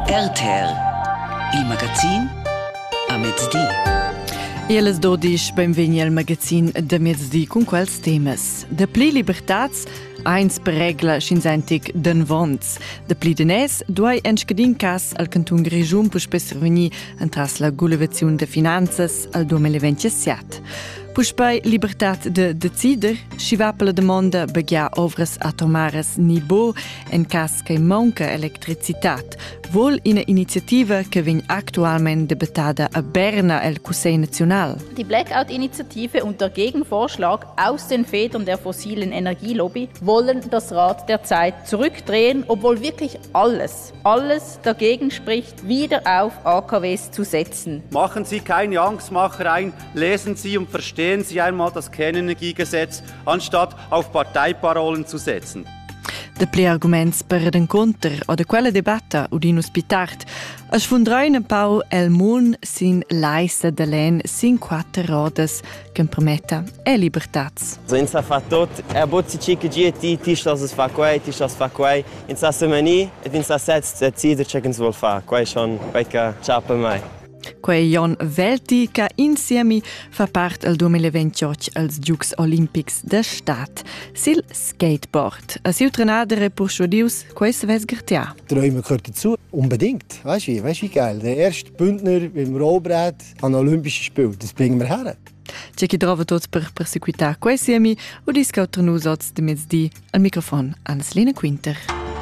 RTR, il magazin a mezz'dì. E alle 12 benveni al magazin da mezz'dì con quels temas. Da pli libertats, eins per regla scinzentic den vonts. Da pli denes, duai enschedin cas al cantun Grischun per spesser veni entras la gulevazione de finanzas al 2027. Puspei libertat de decider, si va per la domanda begia ovras atomaras ni bo en cas che manca electricitat. Vol ina iniziativa che vegn actualment debattada a Berna el Conseil National. Die Blackout-Initiative und der Gegenvorschlag aus den Federn der fossilen Energielobby wollen das Rad der Zeit zurückdrehen, obwohl wirklich alles dagegen spricht, wieder auf AKWs zu setzen. Machen Sie keine Angstmachereien, lesen Sie und verstehen Sie einmal das Kernenergiegesetz, anstatt auf Parteiparolen zu setzen. De pli arguments per d'encontre o de quella debatta udin ospitart, a sfundrein un pau el mun sin laissa de len sin 4 rodas che permetta e libertats. Insa fa tot, bozzi ciche gieti, das fa quei, insa semani ed insa setz decider che ens vol fa, quei schon quei chapa mai. Quei Jon Velti che insieme fa part al 2028 als Giugs Olympics da Stat. Sil Skateboard. A siu trenadere Purschodius, quei se ves gertia. Träume gehört dazu. Unbedingt. Weißt du wie geil? Der erste Bündner im Rollbrett an Olympischen Spielen. Das bringen wir her. C'è chi trova tots per perseguitar quei siemi o discautra nus oz de mezzdi al microfon Anselina Quinter.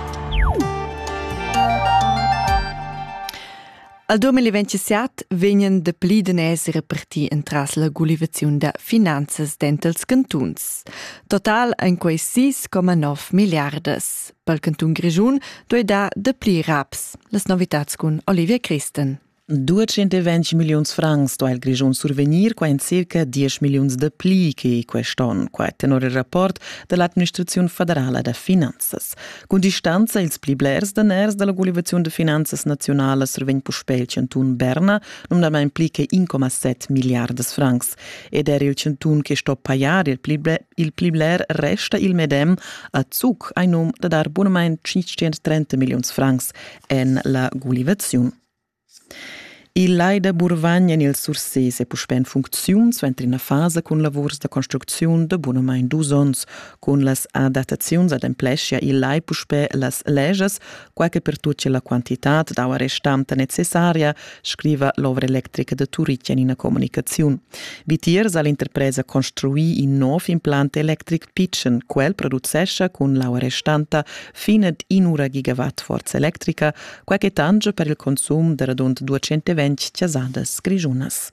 Al 2027 vegnan de pli denes reparti entras la gulivazione da finanzas dentals cantuns. Total en quei 6,9 miliardas. Pel cantun Grischun doi da de pli raps. Las novitats con Olivia Christen. 220 milions francs do il Grischun survenir qua in circa 10 milions de pli che queston, qua tenor il rapport dell'Administrazione Federale de Finanzas. Con distanza ils pli blers de ners della Gulivazione de Finanzas Nazionale survegn puspel centun Berna, numma implica 1,7 miliardas francs. Ed er il centun che sto paiar il pli bler resta il medem a Zug, ein num da dar buonamain 530 milions francs en la Gulivazione. Il Lai de Burvagna nel Sursee se puspen funziuns ventri na fase con lavors de construcziun de bunamain d'usons, con las adattaziuns ad emplescia il Lai puspe las leges, quae per tuce la quantitat d'aua restanta necessaria, scriva l'ovra elettrica de Turitien in a comunicaziun. Vitiers all'interpresa construì in nov implant electric pitchen, quel producescia con l'aua restanta fino ad 1 gigawatt forza elettrica, quae tange per il consum de radund 220 chiasadas grigiunas.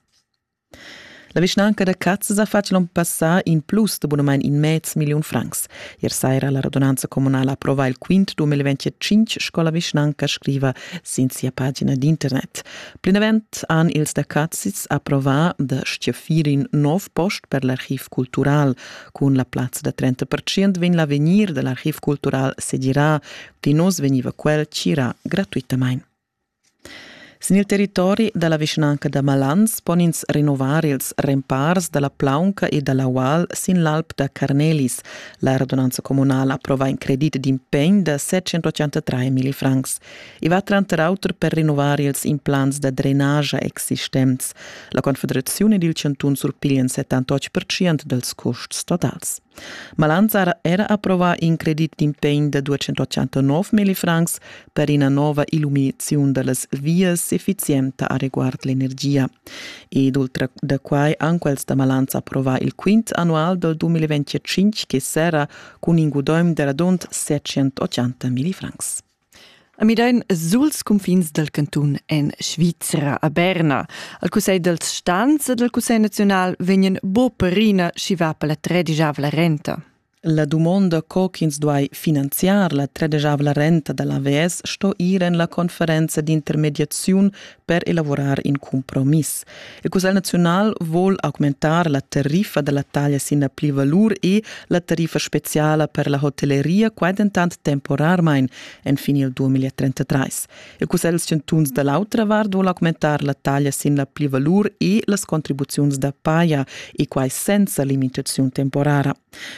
La vicinanca da Cazzasa facilon passar in plus de buonamain in mezz milion francs. Ier saira la radunanza comunale approva il quint 2025 scola vicinanca scriva sinzia pagina d'internet. Plinavent han ils da Cazzis approva de stiafirin 9 post per l'archiv cultural. Con la plazza da 30% ven l'avenir de l'archiv cultural sedirà, di nos veniva quel cirà gratuitamente. Sin il territori della vicinanca da Malans ponins rinnovare ils rempars della Plaunca e della Wal sin l'Alp da Carnelis. La radunanza comunale approva in credit d'impegn da 783.000 francs. I va trant'auter per rinnovare ils implants da drenage existents. La Confederazione del Cantun surpiglia 78% dels costs totals. Malanza era approva in credit d'impegn da 289.000 francs per una nova illuminazione delle vias efficiente a riguardo l'energia. Ed oltre da quai anche da Malanza approva il quint annual del 2025 che sarà con un guadagno di radund 780.000 francs. A midain suls confins del cantun en Svizzera a Berna. Al Conseil dels Stands e del Conseil National vegnan bo perina sci va per la tredijavla renta. La domanda co-chins duai finanziar la tredejavla renta dell'AVS sto ir en la conferenza d'intermediazione per elaborar in compromiss. Il Consiglio Nazionale vuol aumentar la tariffa della taglia sin a pli valur e la tariffa speciale per la hotelleria quadentant temporarmein en fine il 2033. Il Consiglio Centuns dell'altra vart vuol aumentar la taglia sin a pli valur e las contribuzioni da paia e quai senza limitazione temporara. Il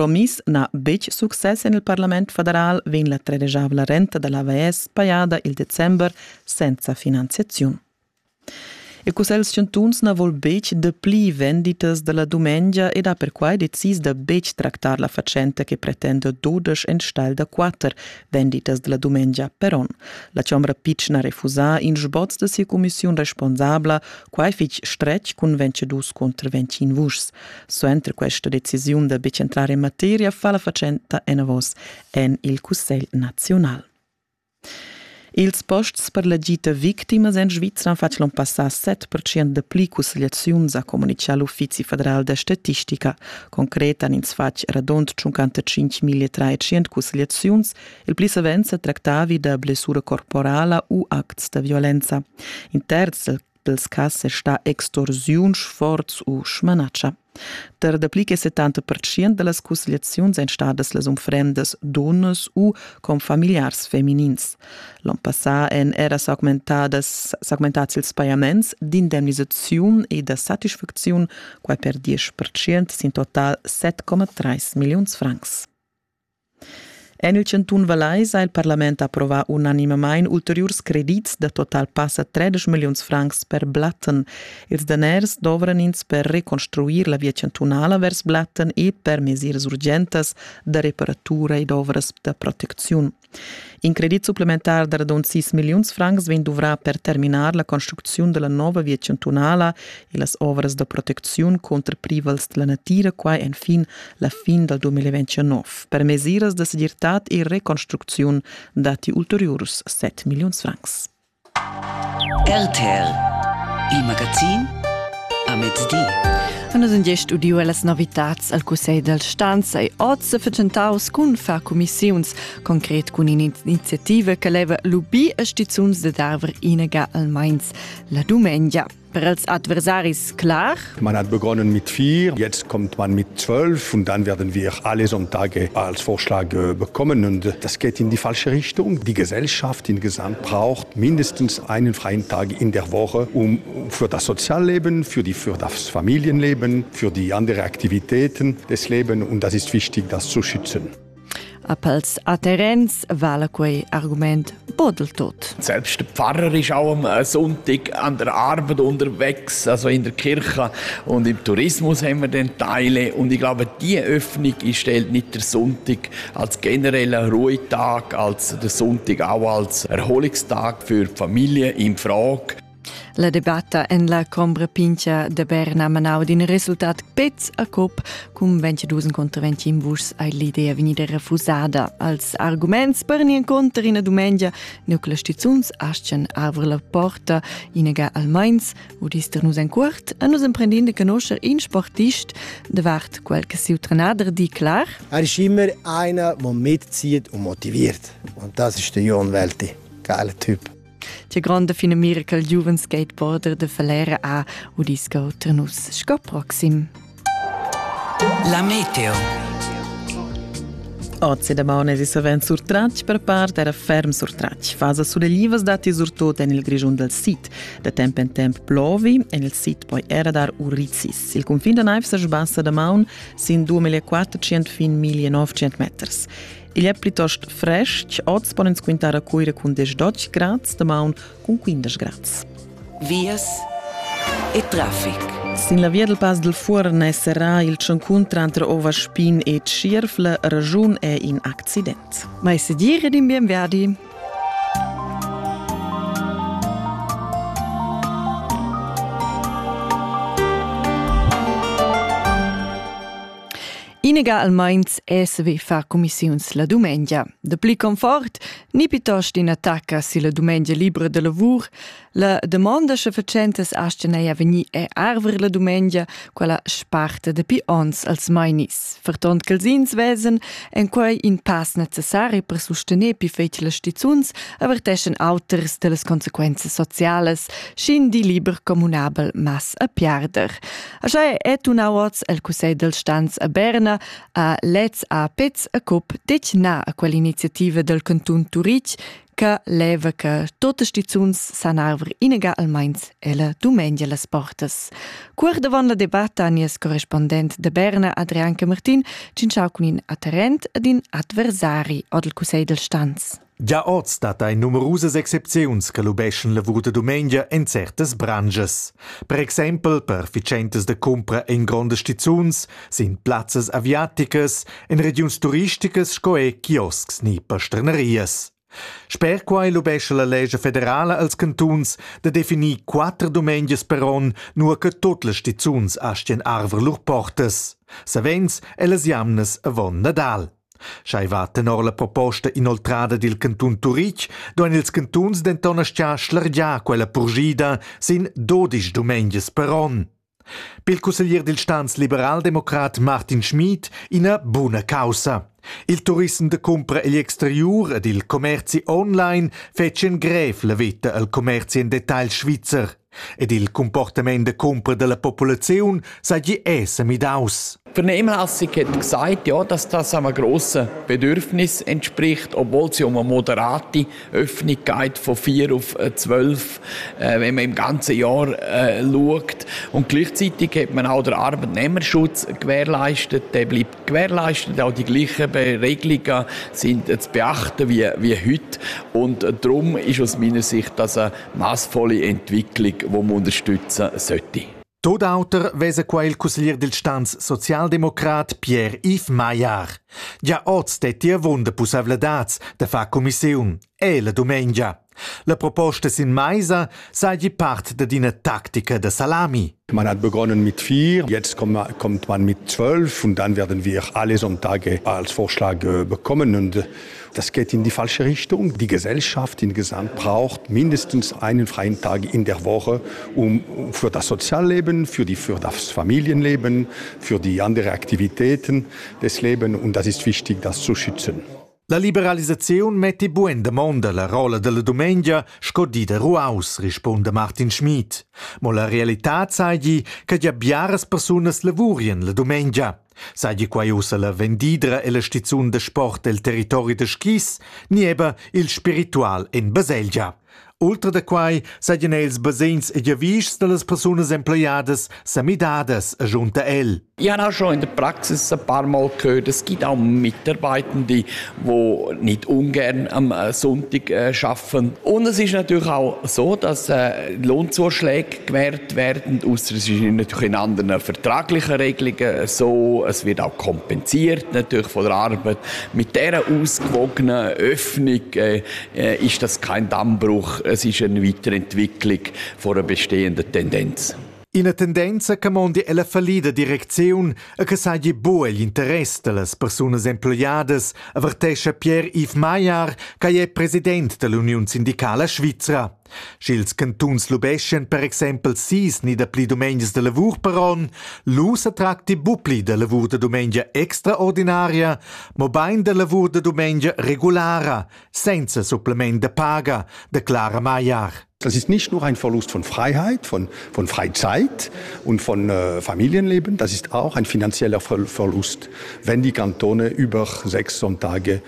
compromiss na bec success nel Parlament federal ven la tredejavla renta dell'AVS pagada il december senza finanziazione. Il Cussels Centuns na vol bec de pli venditas della domenica ed ha per quai decis de bec tractar la facenta che pretende 12 en stal da 4 venditas della domenica per on. La Ciambra Pitch na refusa in sbots de sia commission responsabla quai fich stretch cun vencedus contra 20 vus. So entre questa decisione de bec entrare in materia fa la facenta en avos en il Cussel Nazional. Ils posts per la gita victimas in Svizzera facciano passare 7% de pli consigliazioni a comunicare l'Ufficio Federale de Statistica. Concreta in sfac radont 55.300 consigliazioni, il pli savenza tractavi da blessura corporale u acts de violenza. In terz dels cas sta extorsiun, sforz u schmanaccia. Der de pli che 70% de las consigliazioni en stadas las umfremdas donnas u com familiars feminins. L'an passà era segmentats ils pagaments d'indemnisazione e de satisfaczione, quai per 10% in total 7,3 milions francs. En il Cantun Valais ha il Parlament approvat unanimamain ulteriors credits de total passa 13 milions francs per Blatten. Ils deners dovran ins per reconstruir la via cantunala vers Blatten e per mesures urgentas de reparatura ed ovras de protecziun. In credit supplementar de radon 6 milions francs ven dovrà per terminar la construcziun de la nova via cantunala e las ovras de protecziun contra privals de la natira quai en fin la fin del 2029. Per mesures de seguirtat e reconstrucziun dati ulteriors 7 milions francs. RTL, il magazin a mezz'dì. Hanno ingest udiu las novitats al Cussei del Stanza e oggi facentaus cun fa commissiuns, concret cun iniziativa che leva l'ubi a stizuns de darver inega al Mainz la domenica. Per als Adversaris klar. Man hat begonnen mit 4, jetzt kommt man mit 12 und dann werden wir alle Sonntage als Vorschlag bekommen und das geht in die falsche Richtung. Die Gesellschaft insgesamt braucht mindestens einen freien Tag in der Woche, um für das Sozialleben, für das Familienleben, für die anderen Aktivitäten des Lebens und das ist wichtig, das zu schützen. Appels a Terenz vale quei Argument bodeltot. Selbst der Pfarrer ist auch am Sonntag an der Arbeit unterwegs, also in der Kirche und im Tourismus haben wir dann Teile und ich glaube, diese Öffnung stellt nicht der Sonntag als genereller Ruhetag, als der Sonntag auch als Erholungstag für die Familie in Frage. La debatta en la Combra Pincha de Berna manau din resultat pez a cop cum 22 contra 20 vus ai l'idea venida refusada. Als arguments per ni incontra in a domenica nucla stizuns ascen avre la porta inega al Mainz u dister nus en quart a nus emprendinde conoscer in sportist de wart qualche siutranader di klar. Ist immer einer, der mitzieht und motiviert. Und das ist der Jon Welti. Geiler Typ. C'è grande fine miracle giuven skateboarder de Valera a udisco trenus sco proxim. La meteo. Oggi da Maune si saven sur traccia per parte era ferm sur traccia. Fasa sulle livas dati sur tot en il grigion del sit. Da tempo in tempo plovi en il sit poi era dar urizis. Il confine da naiv sa sbassa da Maun sin 2400 fin 1900 meters. Il è piuttosto fresco, oggi ponen squintare a cuire con 12 gradi, da Maun con 15 gradi. Vias e traffic. Sin la via del Pas del Fuorn sarà il incontro tra Ovaspin e Schirf, la ragione è in accidente. Ma se dire din bien verdi. Inega al Mainz SW fa commissiuns la domenica. De pli confort, ni piuttosto in attacca si la domenica libera de lavur. La domanda se facentes ascenei a veni e arver la domenica, quella sparta de pi ons als mainis. Vertont che els ins vesen, en quei in pass necessari per sostener pi fece le stizuns, averteschen auters de las consequences sociales, scin di liber comunabel mas a piarder. Așa e tunauots el Cussei del Stanz a Berna, a Letz a Pez a Cop decina a quell'iniziativa del Cantun Turic che leva che tutte stizuns san arver inega almeins ella dumengia las portas. Cuor davon la debatta anies correspondent de Berna Adrianca Martin cinschau con in atterrent ad in adversari od il Cusei del Stanz. Già oggi stata in numerose excepzions che lubeschen lavur de domenica in certes branches. Per exempel, per ficentes de compra in gronde stizuns, sin plazzas aviaticas, in regions turisticas, scoe kiosks ni pasternerias. Sper quai lubesce la legge federale als cantuns de definir 4 domenias per on nur che tot le stizuns astien arver lur portas. Savens e las jamnes avon Nadal. Schai va tenor la proposta inoltrada dil cantun Turic, doin ils cantuns d'entona stia schlargia quella purgida sin 12 domenias per on. Pil consiglier dil Stanz liberal-democrat Martin Schmid ina buna causa. Il turismo de compra e l'exterior ed il commerci online fecen grev la vita al commerci in detail svizzer. Ed il comportament de compra della popolazione sei esse mit aus. Die Vernehmlassung hat gesagt, ja, dass das einem grossen Bedürfnis entspricht, obwohl sie um eine moderate Öffnungskeit von 4 auf 12, wenn man im ganzen Jahr schaut. Und gleichzeitig hat man auch den Arbeitnehmerschutz gewährleistet. Der bleibt gewährleistet. Auch die gleichen Regelungen sind zu beachten wie heute. Und darum ist aus meiner Sicht das eine massvolle Entwicklung, die man unterstützen sollte. Todauter vese qua il consiglier del Stanz Sozialdemokrat Pierre-Yves Maillard. Già oggi stetti a vunda possibilità da fa commissione e la domenica. La proposta sin Maisa sei part da dina Taktika de Salami. Man hat begonnen mit 4, jetzt kommt man mit 12 und dann werden wir alle Sonntage als Vorschlag bekommen. Und das geht in die falsche Richtung. Die Gesellschaft insgesamt braucht mindestens einen freien Tag in der Woche für das Sozialleben, für das Familienleben, für die anderen Aktivitäten des Lebens. Und das ist wichtig, das zu schützen. La liberalizzazione mette buen demanda la rolla della domenica scordida ruaus, risponde Martin Schmid. Ma la realtà sai che già biaras personas lavurien la domenica. Sai quai usa la vendidra e la stizun de sport del territorio de Schis, nieba il spiritual in Baselgia. Oltre da quai, saien els basins e giavischs de las personas employadas samidadas a junta el. Ich habe auch schon in der Praxis ein paar Mal gehört, es gibt auch Mitarbeitende, die nicht ungern am Sonntag arbeiten. Und es ist natürlich auch so, dass Lohnzuschläge gewährt werden, ausser es ist natürlich in anderen vertraglichen Regelungen so. Es wird auch kompensiert natürlich von der Arbeit. Mit dieser ausgewogenen Öffnung ist das kein Dammbruch, es ist eine Weiterentwicklung von einer bestehenden Tendenz. Ina tendenza che mondi è la fallida direzione e che saggi buo l'interesse delle persone employades, avvertesce Pierre-Yves Maillard, che è presidente dell'Unione Sindicale Svizzera. Schils cantuns lubeschen per exempel sis ni da pli domenias de lavur per on, lus attracti bupli de lavur de domenica extraordinaria, ma bain de lavur de domenica regulara, senza supplement de paga, declara Maillard. Das ist nicht nur ein Verlust von Freiheit, von Freizeit und von Familienleben, das ist auch ein finanzieller Verlust, wenn die Kantone über 6 Sonntage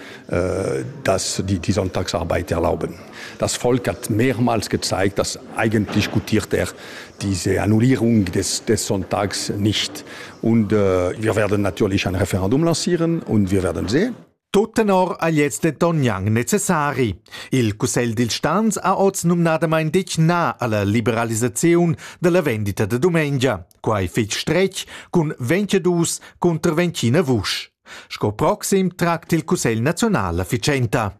die Sonntagsarbeit erlauben. Das Volk hat mehrmals gezeigt, dass eigentlich gutiert diese Annullierung des Sonntags nicht. Und wir werden natürlich ein Referendum lancieren und wir werden sehen. Tuttenor a liez de donjang necessari. Il Cussel dil Stanz ha oz numnadamein dec na alla liberalizzazione della vendita de domenica, quai fetg stretch cun 22 contra 20 vusch. Sco proxim tragt il Cussel nazional a Ficenta.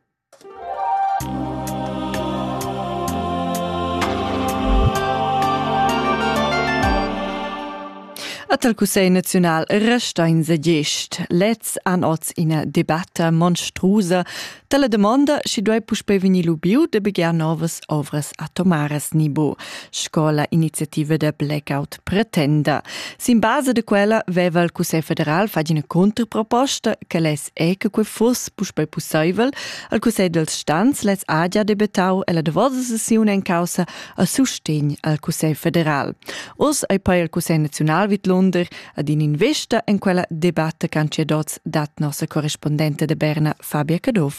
Al Cusei National resta in segest. Let's an oz ina debatta monstruosa della domanda si doi puspe veni lubiu de begar novas ovras a tomaras nibo. Scola iniziativa de Blackout pretenda. Sin base de quella veva il Cusei Federal fagi una controproposta che les che quei fos puspe possibel. Al Cusei del Stanz les ha già debattau e la devosa sessione in causa a sustegn al Cusei Federal. Os ai poi al Cusei National vit ad in investa in quella debatta canci dots dat nostra corrispondente de Berna Fabia Cadoff.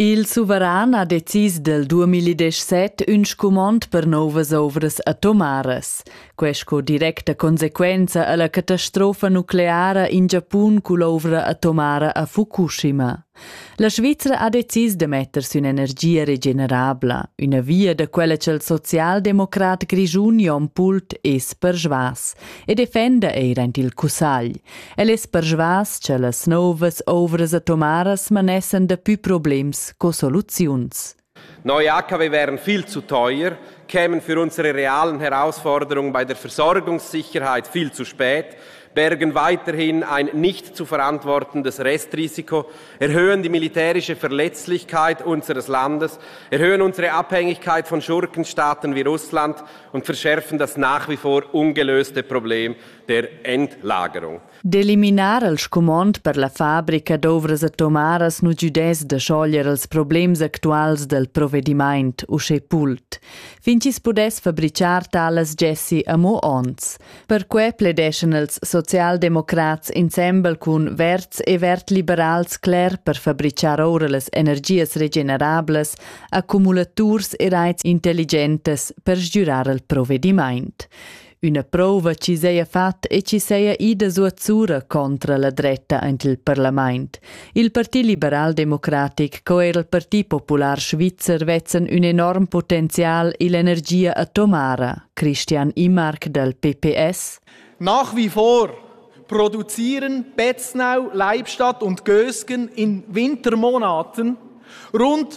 Il Suveran ha decis del 2017 un scumont per novas ovras atomaras. Questo directa consequenza alla catastrofa nucleare in Giappun con l'ovra atomara a Fukushima. La Svizzera ha decis de mettersi un'energia regenerabla, una via da quella che il socialdemocrat Grischun Jon Pult es perschvas e defenda eirent il Cussagl. El es perschvas che las novas ovras atomaras manessen da più problems co soluzions. Neue AKW wären viel zu teuer, kämen für unsere realen Herausforderungen bei der Versorgungssicherheit viel zu spät, bergen weiterhin ein nicht zu verantwortendes Restrisiko, erhöhen die militärische Verletzlichkeit unseres Landes, erhöhen unsere Abhängigkeit von Schurkenstaaten wie Russland und verschärfen das nach wie vor ungelöste Problem der Endlagerung. D'eliminar il scumont per la fabbrica d'ovras atomaras nu giudes de scioglier els problems actuals del provvediment usce Pult. Fincis pudes fabricar talas gessi a mo ons. Per que pledeschen els socialdemocrats ensemble cun verts e vert liberals cler per fabricar ora les energias regenerables, accumulaturs e raids intelligentes per sgiurar il provvediment. Una prova ci seia fat e ci seia ida suazzura contra la dretta ant il Parlament. Il Parti Liberal Democratic co era il Parti Popular Svizzer vetzen un enorm potenzial in l'energia atomara. Christian Immark del PPS. Nach wie vor produzieren Betznau, Leibstadt und Gösgen in Wintermonaten rund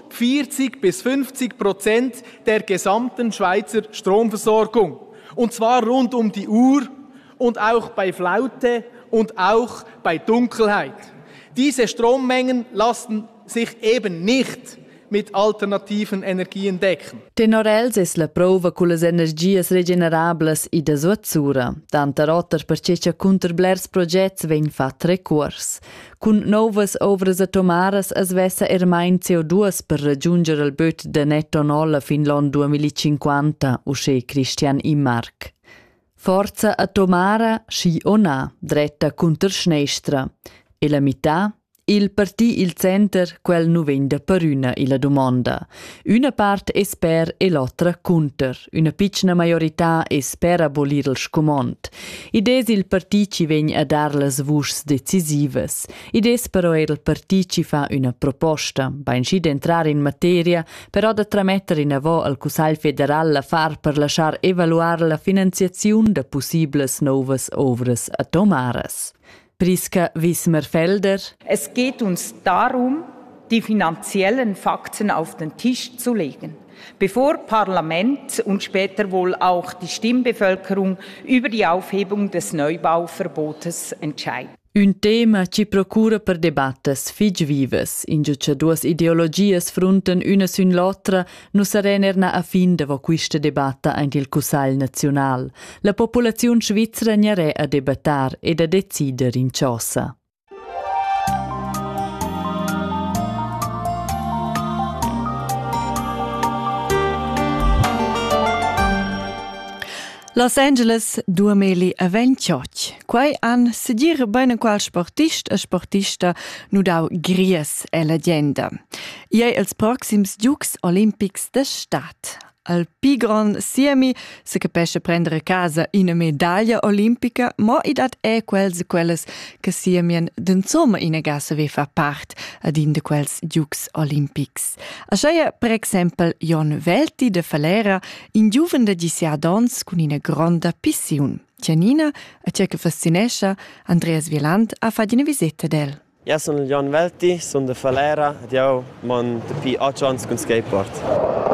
40-50% der gesamten Schweizer Stromversorgung. Und zwar rund um die Uhr und auch bei Flaute und auch bei Dunkelheit. Diese Strommengen lassen sich eben nicht mit alternativen Energien decken. Tenorels es la prova con las energias regenerables i da suazzura. Tanta rotter perché cunter blers projets ven fat recurs. Cun novas ovras atomaras as vessa ermain CO2 per raggiungere il böt de netto nolla fin l'on 2050, usce Christian Immark. Forza atomara sci o na, dretta cunter schnestra. E la mità? Il parti il center quel nu venda per una la domanda. Una part es per e l'altra counter. Una piccina majorità es per abolir il scumont. Ides il parti ci vegn a dar las vuschs decisives. Ides però il parti ci fa una proposta. Ben sci d'entrar in materia, però da trametter in avò al Cussagl federal la far per lasciar evaluar la finanziazione da possibles novas ovras atomaras. Priska Wismerfelder. Es geht uns darum, die finanziellen Fakten auf den Tisch zu legen, bevor Parlament und später wohl auch die Stimmbevölkerung über die Aufhebung des Neubauverbotes entscheiden. Un tema ci procura per debattes fig vives, in giuce duas ideologias frunten una sun l'altra, nu sarenerna a fin de vo quista debatta ant il Cussagl Naziunal. La popolazione svizzera gnare a debattar ed a decider in ciossa. Los Angeles 2028. Quai an sedir bene qual sportista nu dau gries e legenda. Iei els proxims Jux Olympics de Stat. Al pigron siemi se capesce prendere casa ina medaglia olimpica, ma idat quelles che siemien d'ensomma ina gassa ve fa part ad in de quels Jux Olympics. Ascheia per exempel Jon Welti de Falera in giuven de gisiadons con ina gronda pission. Gianina, a ce che fascinesce, Andreas Wieland a fa una visita del. Ja, sono Jon Welti, sono de Falera, ed io mon de pi 8 anni con skateboard.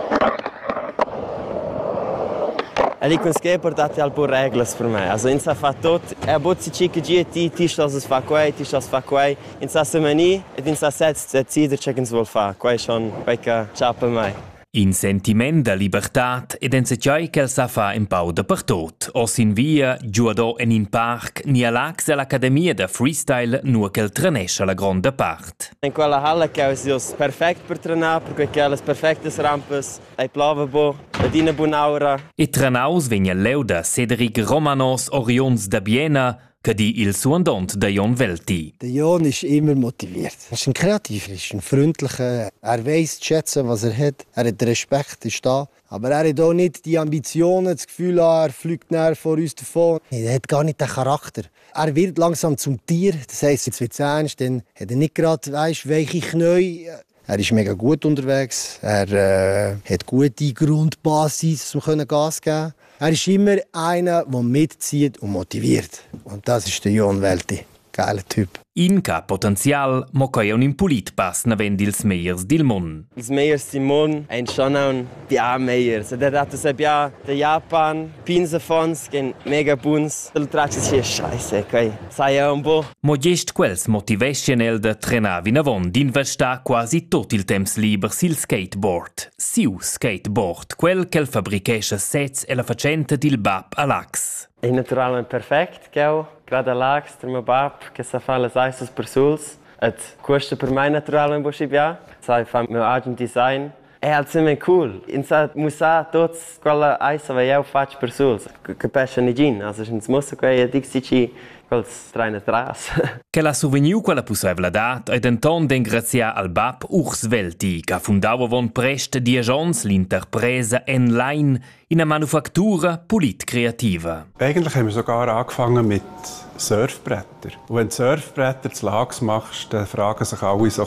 E con skateboard hat ja alpo reglas per me. Also insa fa tot, bozzi chique GT, ti stas fa quei, ti stas fa quei. Insa semani, ed insa setzt decider checkens vol fa. Quei schon becca chapa mai. In sentiment de libertat ed en setjai quel sa fa in pau de per tot. Os in via, giuadò en in parc, ni a l'ax dell'Accademia de Freestyle nua quel tranesce la gronda part. In quella halla che è perfect per trenar, perché che ha le perfette rampas, ai plava bo, ed in buona aura. E trenaus vegna leu da Cedric Romanos Orions de Biena, che di il suandont de Jon Welti. Der Jon ist immer motiviert. Er ist ein Kreativer, er ist ein Freundlicher. Er weiss zu schätzen, was er hat. Er hat Respekt, ist da. Aber er hat auch nicht die Ambitionen, das Gefühl, er fliegt näher vor uns davon. Er hat gar nicht den Charakter. Er wird langsam zum Tier. Das heisst, jetzt wird es ernst, dann hat er nicht gerade weiche Knie. Er ist mega gut unterwegs. Er hat gute Grundbasis, um Gas geben können. Er ist immer einer, der mitzieht und motiviert. Und das ist der Jon Welti. Geiler Typ. In ca Potenzial, mo coi un impulit pass navend ils meiers dil mon. Ils meiers del mon ein schon un bia meiers. Der hat es bia der Japan Pinsefons gen mega buns. Der tracce si scheiße, okay. Sai un bo. Mo gest quels motivational de trenar vinavon d'investar quasi tot il temps liber sil skateboard. Siu skateboard, quel quel fabriquescha sets e la facenta dil bab alax. È naturalmente perfect, gell? Gerade alax, der mein bab, che sa fa les eisses per suls. Et costa per mai naturalmente boschibia. Sai fa meu agent design. È alzime cool. Insa musa tots quella eisa vai eu fac per suls. Capisce nigin, also ins musa quei dixici quels traina tras. Che la souvenir quella possibile dat ed enton d'engrazia al bab Urs Welti, che fundava von prest 10 ans l'interpresa online in einer Manufaktur polit-kreativa. Eigentlich haben wir sogar angefangen mit Surfbrettern. Und wenn du Surfbretter zu Lags machst, dann fragen sich alle so